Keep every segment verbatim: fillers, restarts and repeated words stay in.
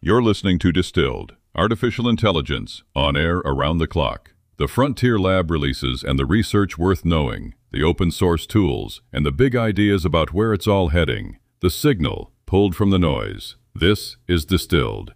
You're listening to Distilled, Artificial Intelligence, on air around the clock. The Frontier Lab releases and the research worth knowing, the open source tools, and the big ideas about where it's all heading. The signal, pulled from the noise. This is Distilled.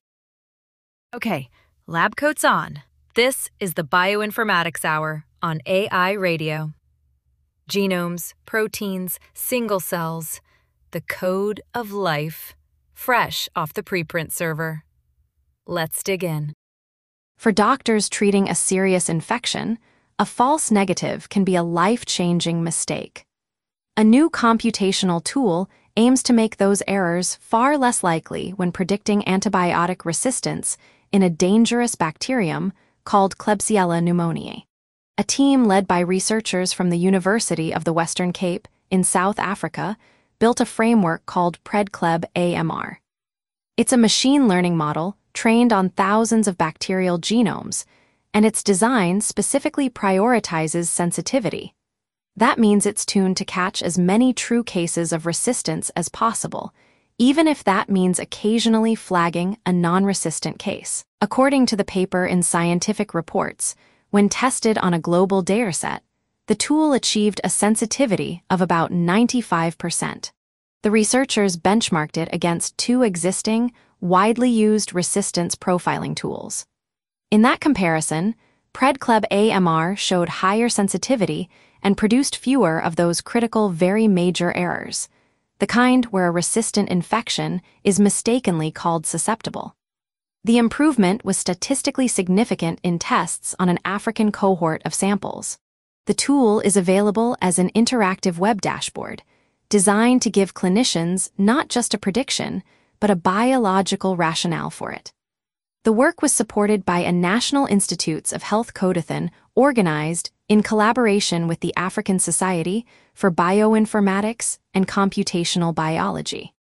Okay, lab coat's on. This is the Bioinformatics Hour on A I Radio. Genomes, proteins, single cells, the code of life, fresh off the preprint server. Let's dig in. For doctors treating a serious infection, a false negative can be a life-changing mistake. A new computational tool aims to make those errors far less likely when predicting antibiotic resistance in a dangerous bacterium called Klebsiella pneumoniae. A team led by researchers from the University of the Western Cape in South Africa built a framework called PredCleb A M R. It's a machine learning model trained on thousands of bacterial genomes, and its design specifically prioritizes sensitivity. That means it's tuned to catch as many true cases of resistance as possible, even if that means occasionally flagging a non-resistant case. According to the paper in Scientific Reports, when tested on a global dataset, the tool achieved a sensitivity of about ninety-five percent. The researchers benchmarked it against two existing, widely used resistance profiling tools. In that comparison, PredCleb A M R showed higher sensitivity and produced fewer of those critical very major errors, the kind where a resistant infection is mistakenly called susceptible. The improvement was statistically significant in tests on an African cohort of samples. The tool is available as an interactive web dashboard, designed to give clinicians not just a prediction, but a biological rationale for it. The work was supported by a National Institutes of Health Codeathon organized in collaboration with the African Society for Bioinformatics and Computational Biology.